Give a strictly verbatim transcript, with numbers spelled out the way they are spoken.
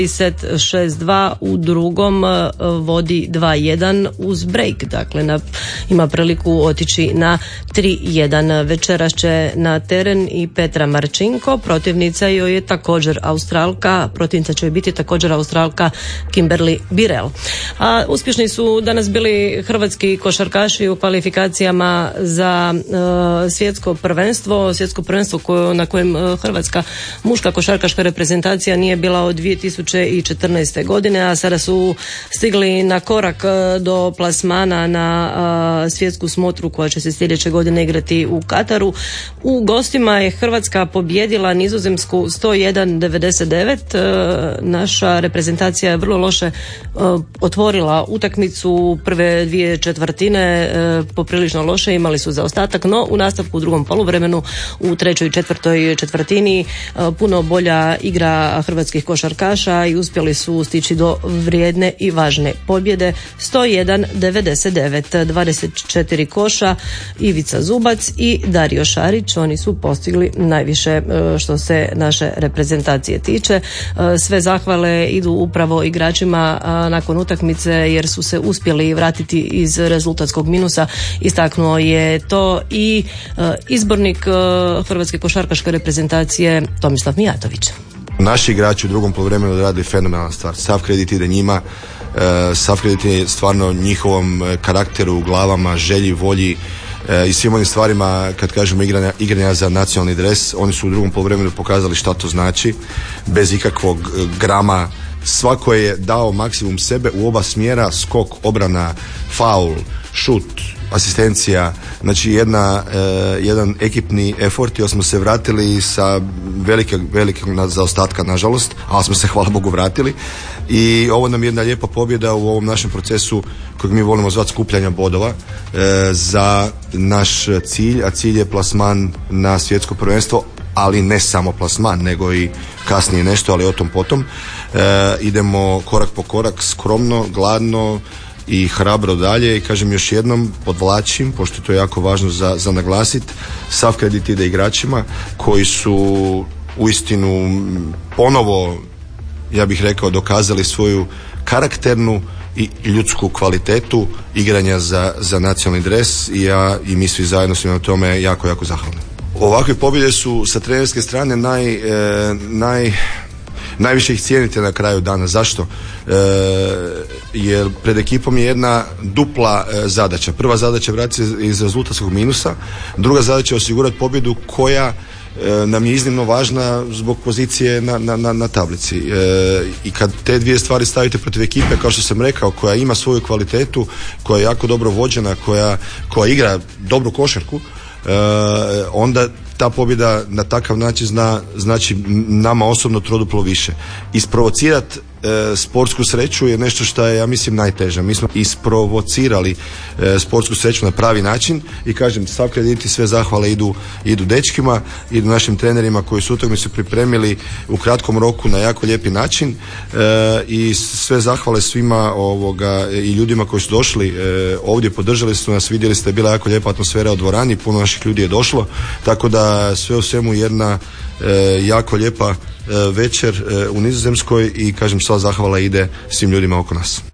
set šest dva, u drugom vodi dva jedan uz break, dakle na, ima priliku otići na tri jedan. Večeras će na teren i Petra Marčinko, protivnica joj je također Australka, protivnica će joj biti također Australka Kimberly Birrell. A uspješni su danas bili hrvatski košarkaši u kvalifikacijama za uh, svjetsko prvenstvo, svjetsko prvenstvo koje, na kojem uh, hrvatska muška košarkaška reprezentacija nije bila od dvije tisuće četrnaeste. godine, a sada su stigli na korak do plasmana na a, svjetsku smotru koja će se sljedeće godine igrati u Kataru. U gostima je Hrvatska pobijedila Nizozemsku sto jedan devedeset devet. E, naša reprezentacija je vrlo loše e, otvorila utakmicu, prve dvije četvrtine e, poprilično loše, imali su zaostatak, no u nastavku u drugom poluvremenu, u trećoj i četvrtoj četvrtini e, puno bolja igra hrvatskih košarkaša i uspjeli su stići do vrijedne i važne pobjede. sto jedan devedeset devet, dvadeset četiri koša Ivica Zubac i Dario Šarić, oni su postigli najviše što se naše reprezentacije tiče. Sve zahvale idu upravo igračima nakon utakmice jer su se uspjeli vratiti iz rezultatskog minusa. Istaknuo je to i izbornik hrvatske košarkaške reprezentacije Tomislav Mijatović. Naši igrači u drugom poluvremenu radili fenomenalna stvar. Sav kredit ide njima, sav kredit je stvarno njihovom karakteru, glavama, želji, volji i svim onim stvarima, kad kažemo igranja, igranja za nacionalni dres. Oni su u drugom poluvremenu pokazali šta to znači, bez ikakvog grama. Svako je dao maksimum sebe u oba smjera, skok, obrana, faul, šut, asistencija, znači jedna, e, jedan ekipni effort i smo se vratili sa velike, velikog zaostatka nažalost, ali smo se hvala Bogu vratili i ovo nam je jedna lijepa pobjeda u ovom našem procesu kojeg mi volimo zvati skupljanja bodova e, za naš cilj, a cilj je plasman na svjetsko prvenstvo, ali ne samo plasman, nego i kasnije nešto, ali o tom potom. E, idemo korak po korak, skromno, gladno i hrabro dalje i kažem još jednom, podvlačim, pošto je to jako važno za, za naglasit, sav kredit ide igračima koji su uistinu ponovo, ja bih rekao, dokazali svoju karakternu i ljudsku kvalitetu igranja za, za nacionalni dres i ja i mi svi zajedno smo na tome jako, jako zahvalni. Ovakve pobjede su sa trenerske strane naj, e, naj najviše ih cijenite na kraju dana. Zašto? E, jer pred ekipom je jedna dupla e, zadaća. Prva zadaća je vratiti iz rezultatskog minusa, druga zadaća je osigurati pobjedu koja e, nam je iznimno važna zbog pozicije na, na, na, na tablici. E, I kad te dvije stvari stavite protiv ekipe, kao što sam rekao, koja ima svoju kvalitetu, koja je jako dobro vođena, koja, koja igra dobru košarku, e, onda ta pobjeda na takav način zna, znači nama osobno troduplo više. Isprovocirati e, sportsku sreću je nešto što je, ja mislim, najteže. Mi smo isprovocirali e, sportsku sreću na pravi način i kažem, sav kredit i sve zahvale idu, idu dečkima, idu našim trenerima koji su utakmicu pripremili u kratkom roku na jako lijepi način e, i sve zahvale svima ovoga, i ljudima koji su došli e, ovdje, podržali su nas, vidjeli ste, bila jako lijepa atmosfera u dvorani, puno naših ljudi je došlo, tako da sve u svemu jedna e, jako lijepa e, večer e, u Nizozemskoj i kažem, sva zahvala ide svim ljudima oko nas.